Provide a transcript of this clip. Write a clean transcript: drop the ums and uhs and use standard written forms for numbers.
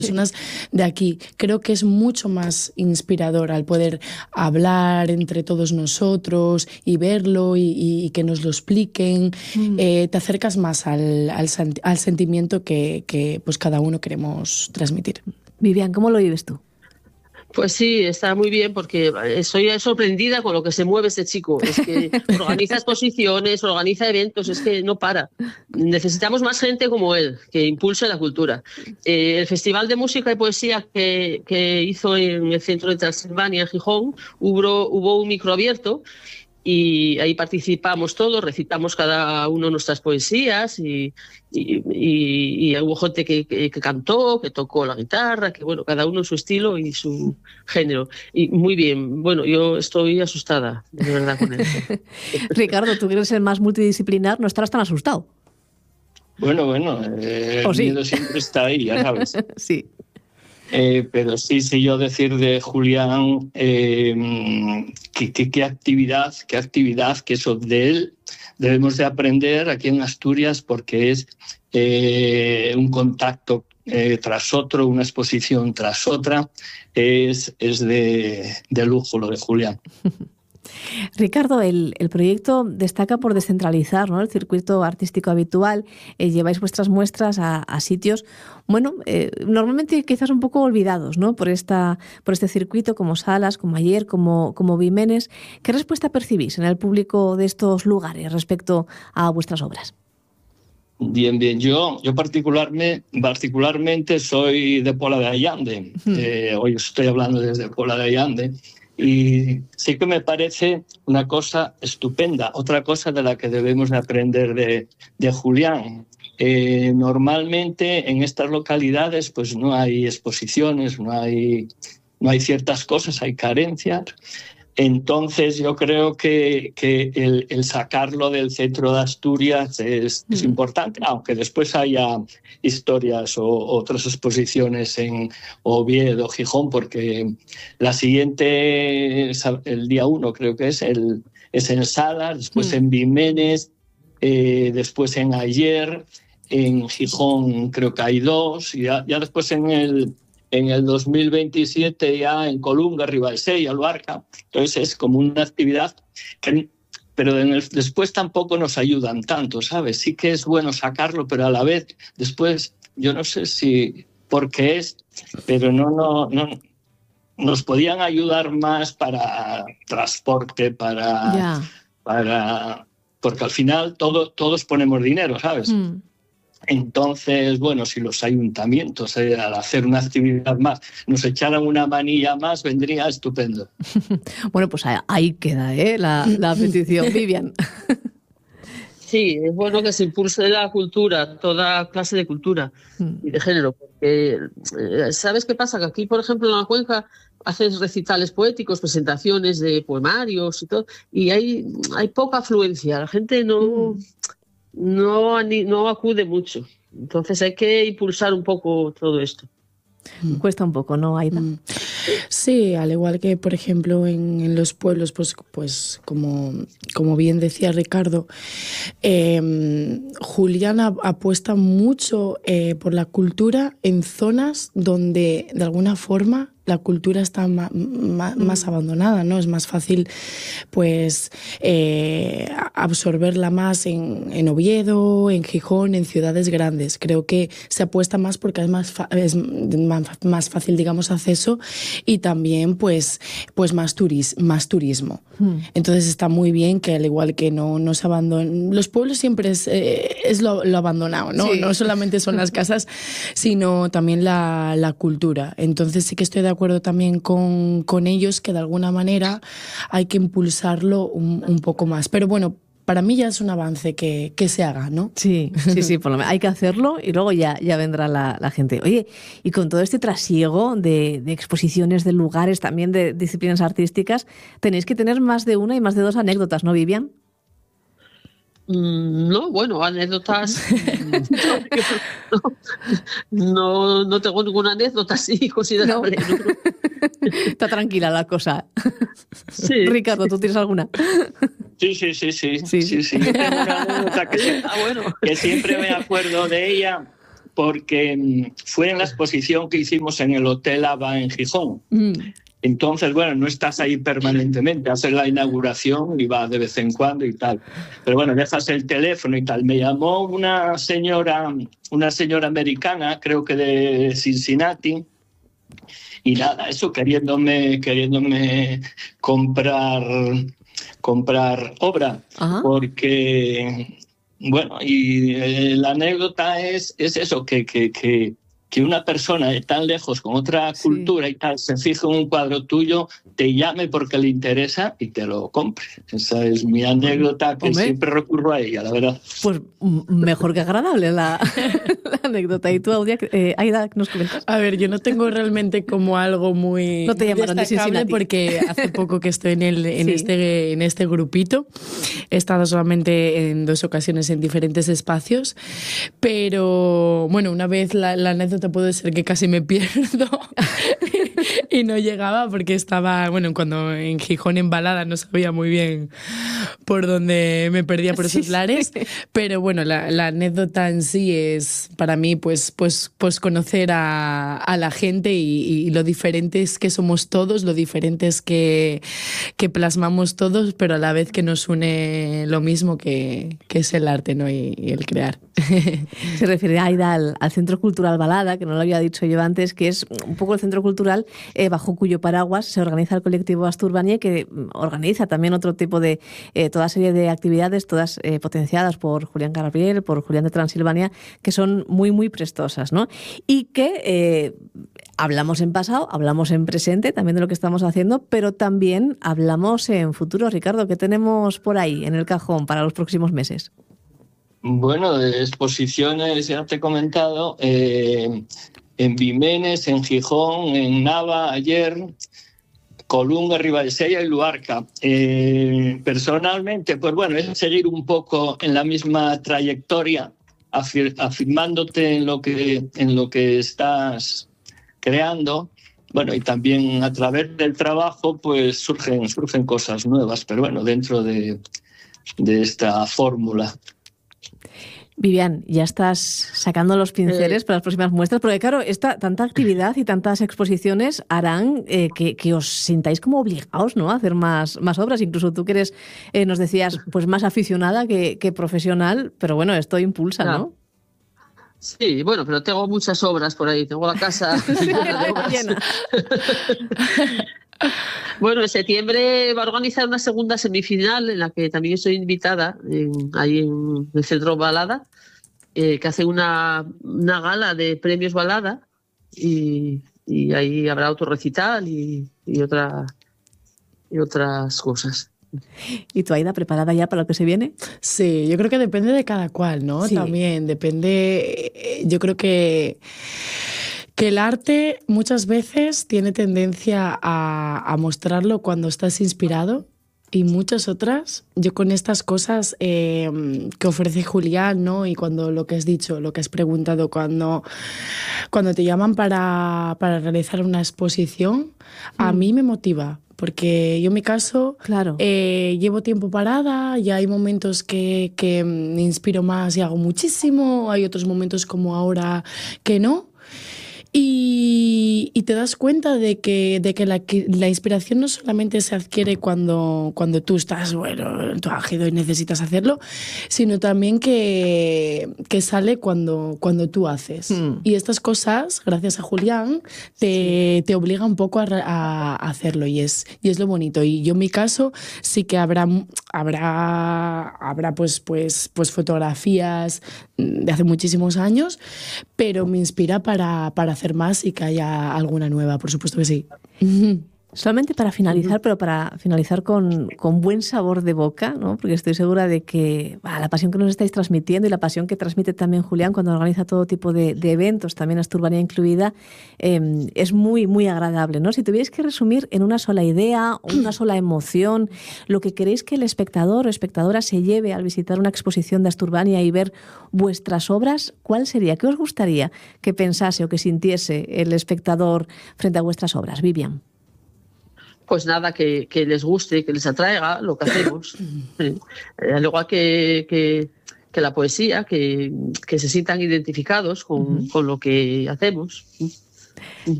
personas de aquí. Creo que es mucho más inspirador al poder hablar entre todos nosotros y verlo y que nos lo expliquen. Te acercas más al sentimiento que pues cada uno queremos transmitir. Vivian, ¿cómo lo vives tú? Pues sí, está muy bien porque estoy sorprendida con lo que se mueve este chico. Es que organiza exposiciones, organiza eventos, es que no para. Necesitamos más gente como él, que impulse la cultura. El Festival de Música y Poesía que hizo en el centro de Transilvania, en Gijón, hubo un micro abierto y ahí participamos todos, recitamos cada uno nuestras poesías y hubo gente que cantó, que tocó la guitarra, que bueno, cada uno en su estilo y su género. Y muy bien, bueno, yo estoy asustada, de verdad, con él. Ricardo, tú quieres ser más multidisciplinar, no estarás tan asustado. Bueno, el miedo siempre está ahí, ya sabes. Sí. Pero sí yo decir de Julián qué actividad, que eso de él debemos de aprender aquí en Asturias, porque es un contacto tras otro, una exposición tras otra, es de lujo lo de Julián. Ricardo, el proyecto destaca por descentralizar, ¿no?, el circuito artístico habitual. Lleváis vuestras muestras a sitios, bueno, normalmente quizás un poco olvidados, ¿no?, por este circuito, como Salas, como Ayer, como Vimenes. ¿Qué respuesta percibís en el público de estos lugares respecto a vuestras obras? Bien. Yo particularmente soy de Pola de Allande. Hoy estoy hablando desde Pola de Allande. Y sí que me parece una cosa estupenda, otra cosa de la que debemos de aprender de Julián. Normalmente en estas localidades pues no hay exposiciones, no hay ciertas cosas, hay carencias. Entonces yo creo que el sacarlo del centro de Asturias es importante, aunque después haya historias o otras exposiciones en Oviedo, Gijón, porque la siguiente, el día 1 creo que es en Salas, después en Vimenes, después en Ayer, en Gijón creo que hay 2, y ya después en el 2027 ya en Colunga, Ribalsella, Albarca. Entonces es como una actividad pero después tampoco nos ayudan tanto, ¿sabes? Sí que es bueno sacarlo, pero a la vez después yo no sé si por qué es, pero no nos podían ayudar más para transporte, para porque al final todos ponemos dinero, ¿sabes? Entonces, bueno, si los ayuntamientos al hacer una actividad más nos echaran una manilla más, vendría estupendo. Bueno, pues ahí queda la petición. Vivian. Sí, es bueno que se impulse la cultura, toda clase de cultura y de género, porque ¿sabes qué pasa? Que aquí, por ejemplo, en la Cuenca haces recitales poéticos, presentaciones de poemarios y todo, y hay poca afluencia, la gente no acude mucho. Entonces hay que impulsar un poco todo esto. Cuesta un poco, ¿no, Aida? Sí, al igual que, por ejemplo, en los pueblos, pues como bien decía Ricardo, Julián apuesta mucho por la cultura en zonas donde, de alguna forma, la cultura está más abandonada, ¿no? Es más fácil, pues, absorberla más en Oviedo, en Gijón, en ciudades grandes. Creo que se apuesta más porque es más fácil, digamos, acceso y también, pues más turismo. Entonces está muy bien que, al igual que no se abandonen. Los pueblos siempre es lo abandonado, ¿no? Sí. No solamente son las casas, sino también la cultura. Entonces sí que estoy de acuerdo también con ellos, que de alguna manera hay que impulsarlo un poco más. Pero bueno, para mí ya es un avance que se haga, ¿no? Sí, por lo menos hay que hacerlo y luego ya vendrá la gente. Oye, y con todo este trasiego de exposiciones, de lugares, también de disciplinas artísticas, tenéis que tener más de una y más de 2 anécdotas, ¿no, Vivian? No, bueno, anécdotas. No tengo ninguna anécdota así considerable. No. Está tranquila la cosa. Sí. Ricardo, ¿tú tienes alguna? Sí. Yo tengo una anécdota que siempre me acuerdo de ella, porque fue en la exposición que hicimos en el Hotel Aba en Gijón. Entonces, bueno, no estás ahí permanentemente, haces la inauguración y vas de vez en cuando y tal. Pero bueno, dejas el teléfono y tal. Me llamó una señora americana, creo que de Cincinnati, y nada, eso, queriéndome comprar obra. Ajá. Porque, bueno, y la anécdota es eso, que una persona de tan lejos, con otra cultura y tal, se fije en un cuadro tuyo, te llame porque le interesa y te lo compre. Esa es mi anécdota, que siempre recurro a ella, la verdad. Pues mejor que agradable la anécdota. ¿Y tú, Aida, qué nos comentas? A ver, yo no tengo realmente como algo muy no te llamaron destacable porque hace poco que estoy en este grupito. He estado solamente en 2 ocasiones en diferentes espacios, pero bueno, una vez la anécdota puede ser que casi me pierdo y no llegaba porque estaba, bueno, cuando en Gijón en Balada no sabía muy bien por dónde me perdía por esos lares, pero bueno, la anécdota en sí es para mí pues conocer a la gente y lo diferentes que somos todos, lo diferentes que plasmamos todos, pero a la vez que nos une lo mismo que es el arte, ¿no? y el crear. Se refiere Aida al Centro Cultural Balada, que no lo había dicho yo antes, que es un poco el centro cultural bajo cuyo paraguas se organiza el colectivo Asturbania, que organiza también otro tipo de toda serie de actividades, todas potenciadas por Julián Gabriel, por Julián de Transilvania, que son muy, muy prestosas, ¿no? Y que hablamos en pasado, hablamos en presente también de lo que estamos haciendo, pero también hablamos en futuro. Ricardo, ¿qué tenemos por ahí en el cajón para los próximos meses? Bueno, de exposiciones ya te he comentado, en Vimenes, en Gijón, en Nava ayer, Colunga, Ribadesella y Luarca. Personalmente, pues bueno, es seguir un poco en la misma trayectoria, afirmándote en lo que estás creando. Bueno, y también a través del trabajo pues surgen cosas nuevas, pero bueno, dentro de esta fórmula. Vivian, ya estás sacando los pinceles para las próximas muestras, porque claro, tanta actividad y tantas exposiciones harán que os sintáis como obligados, ¿no?, a hacer más obras. Incluso tú que eres, nos decías, pues más aficionada que profesional, pero bueno, esto impulsa, ¿no? Sí, bueno, pero tengo muchas obras por ahí, tengo la casa llena de obras. Bueno, en septiembre va a organizar una segunda semifinal en la que también estoy invitada, ahí en el Centro Balada, que hace una gala de premios Balada y ahí habrá otro recital y otras cosas. ¿Y tú, Aida, preparada ya para lo que se viene? Sí, yo creo que depende de cada cual, ¿no? Sí. También depende, yo creo que el arte muchas veces tiene tendencia a mostrarlo cuando estás inspirado y muchas otras, yo con estas cosas que ofrece Julián, ¿no? Y cuando lo que has dicho, lo que has preguntado, cuando te llaman para realizar una exposición, a mí me motiva. Porque yo en mi caso claro. Llevo tiempo parada y hay momentos que me inspiro más y hago muchísimo, hay otros momentos como ahora que no. Y te das cuenta de que la inspiración no solamente se adquiere cuando tú estás, bueno, tú ágido y necesitas hacerlo, sino también que sale cuando tú haces. Y estas cosas, gracias a Julián, te obliga un poco a hacerlo y es lo bonito. Y yo en mi caso sí que habrá pues fotografías de hace muchísimos años, pero me inspira para hacer más y que haya alguna nueva, por supuesto que sí. Solamente para finalizar, pero para finalizar con buen sabor de boca, ¿no? Porque estoy segura de que la pasión que nos estáis transmitiendo y la pasión que transmite también Julián cuando organiza todo tipo de eventos, también Asturbania incluida, es muy, muy agradable, ¿no? Si tuvierais que resumir en una sola idea o una sola emoción lo que queréis que el espectador o espectadora se lleve al visitar una exposición de Asturbania y ver vuestras obras, ¿cuál sería? ¿Qué os gustaría que pensase o que sintiese el espectador frente a vuestras obras? Vivian. Pues nada, que les guste, que les atraiga lo que hacemos. Al igual que la poesía, que se sientan identificados con lo que hacemos.